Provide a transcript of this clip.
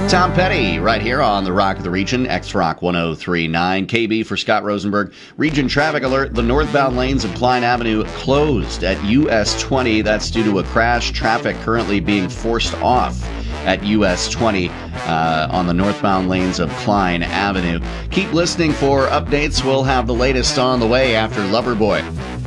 Tom Petty right here on the Rock of the Region, X-Rock 1039. KB for Scott Rosenberg. Region traffic alert. The northbound lanes of Klein Avenue closed at US 20. That's due to a crash. Traffic currently being forced off at US 20 on the northbound lanes of Klein Avenue. Keep listening for updates. We'll have the latest on the way after Loverboy.